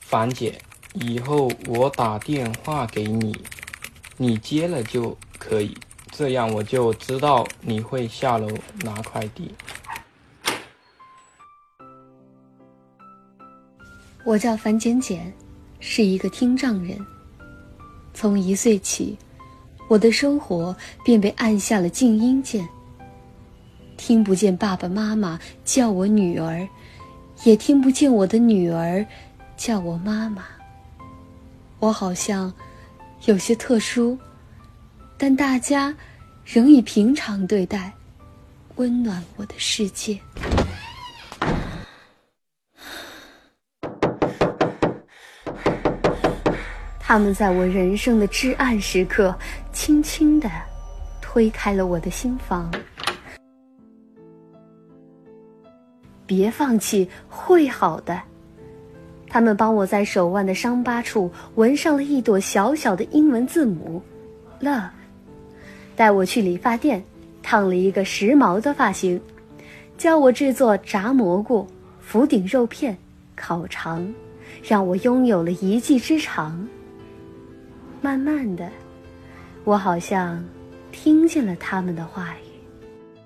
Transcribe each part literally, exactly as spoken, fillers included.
樊姐，以后我打电话给你，你接了就可以，这样我就知道你会下楼拿快递。 我叫樊简简，是一个听障人。从一岁起，我的生活便被按下了静音键，听不见爸爸妈妈叫我女儿，也听不见我的女儿叫我妈妈。我好像有些特殊，但大家仍以平常对待，温暖我的世界。他们在我人生的至暗时刻，轻轻地推开了我的心房。别放弃，会好的。他们帮我在手腕的伤疤处纹上了一朵小小的英文字母 Love， 带我去理发店烫了一个时髦的发型，教我制作炸蘑菇、福鼎肉片、烤肠，让我拥有了一技之长。慢慢的，我好像听见了他们的话语。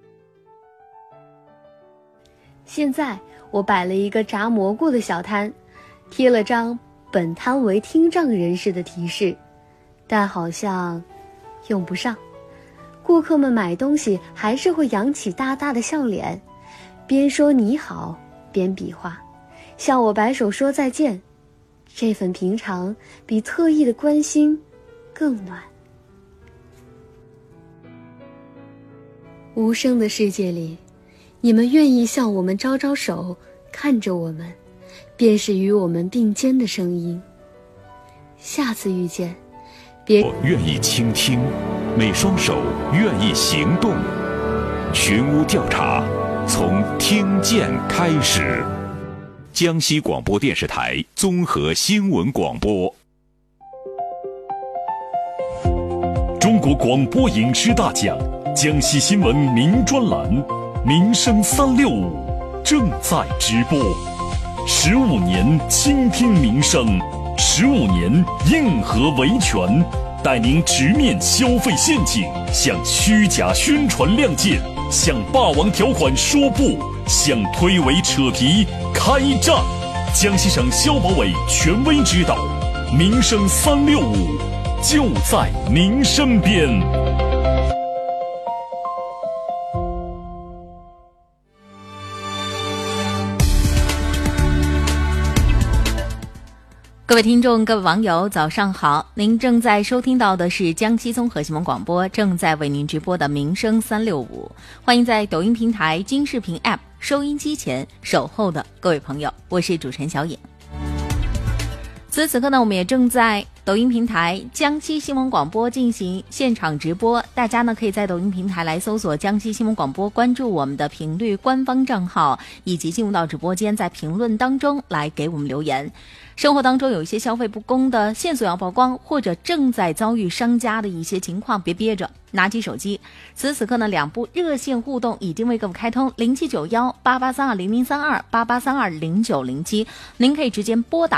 现在我摆了一个炸蘑菇的小摊，贴了张本摊为听障人士的提示，但好像用不上。顾客们买东西还是会扬起大大的笑脸，边说你好边比划，向我摆手说再见。这份平常比特意的关心更暖。无声的世界里，你们愿意向我们招招手，看着我们，便是与我们并肩的声音。下次遇见，别我愿意倾听，每双手愿意行动。群屋调查，从听见开始。江西广播电视台综合新闻广播。 中国广播影视大奖江西新闻名专栏《民生三六五》正在直播。十五年倾听民生，十五年硬核维权，带您直面消费陷阱，向虚假宣传亮剑，向霸王条款说不，向推诿扯皮开战。江西省消保委权威指导，民生三六五就在您身边。 各位听众，各位网友，早上好！您正在收听到的是江西综合新闻广播正在为您直播的《民生三六五》，欢迎在抖音平台、金视频 App、收音机前守候的各位朋友，我是主持人小颖。此时此刻呢，我们也正在抖音平台江西新闻广播进行现场直播，大家呢可以在抖音平台来搜索江西新闻广播，关注我们的频率官方账号，以及进入到直播间，在评论当中来给我们留言。生活当中有一些消费不公的线索要曝光，或者正在遭遇商家的一些情况，别憋着，拿起手机。此时此刻呢，两部热线互动已经为各位开通，零七九幺八八三二零零三二八八三二零九零七，您可以直接拨打